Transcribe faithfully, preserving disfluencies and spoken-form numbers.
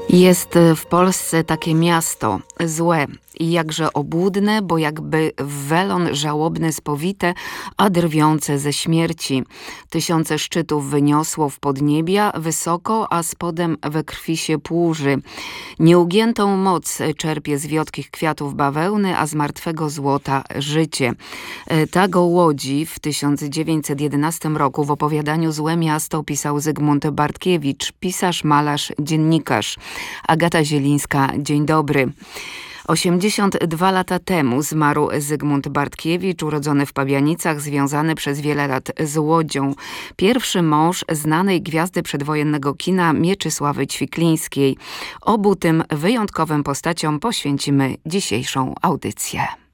Jest w Polsce takie miasto, złe i jakże obłudne, bo jakby w welon żałobny spowite, a drwiące ze śmierci. Tysiące szczytów wyniosło w podniebia wysoko, a spodem we krwi się płuży. Nieugiętą moc czerpie z wiotkich kwiatów bawełny, a z martwego złota życie. Tak o Łodzi w tysiąc dziewięćset jedenastym roku w opowiadaniu Złe miasto pisał Zygmunt Bartkiewicz, pisarz, malarz, dziennikarz. Agata Zielińska, dzień dobry. osiemdziesiąt dwa lata temu zmarł Zygmunt Bartkiewicz, urodzony w Pabianicach, związany przez wiele lat z Łodzią. Pierwszy mąż znanej gwiazdy przedwojennego kina Mieczysławy Ćwiklińskiej. Obu tym wyjątkowym postaciom poświęcimy dzisiejszą audycję.